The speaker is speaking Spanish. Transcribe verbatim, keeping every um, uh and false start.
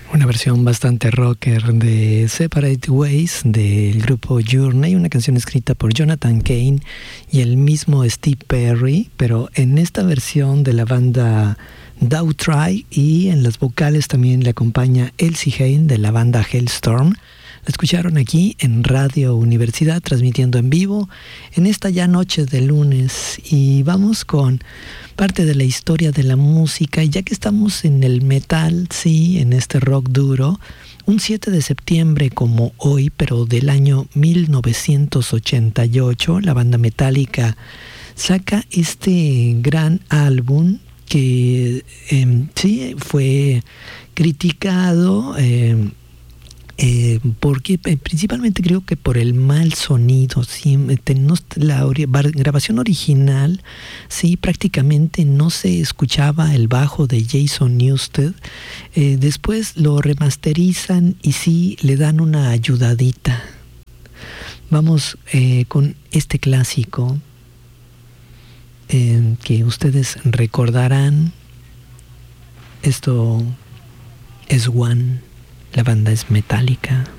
Una versión bastante rocker de Separate Ways del grupo Journey, una canción escrita por Jonathan Cain y el mismo Steve Perry, pero en esta versión de la banda Daughtry, y en las vocales también le acompaña Elsie Hain de la banda Hellstorm. La escucharon aquí en Radio Universidad, transmitiendo en vivo en esta ya noche de lunes, y vamos con parte de la historia de la música. Y ya que estamos en el metal, sí, en este rock duro, un siete de septiembre como hoy, pero del año mil novecientos ochenta y ocho, la banda Metallica saca este gran álbum que eh, sí fue criticado, eh, Eh, porque eh, principalmente creo que por el mal sonido. Sí, tenemos la ori- grabación original, sí, prácticamente no se escuchaba el bajo de Jason Newsted. Eh, después lo remasterizan y sí le dan una ayudadita. Vamos eh, con este clásico eh, que ustedes recordarán. Esto es One. La banda es Metallica.